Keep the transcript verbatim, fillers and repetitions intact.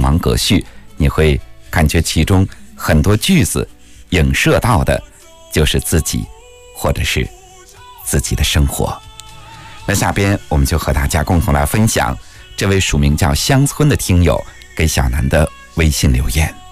芒葛序，你会感觉其中很多句子影射到的就是自己或者是自己的生活。那下边我们就和大家共同来分享这位署名叫乡村的听友给小南的微信留言。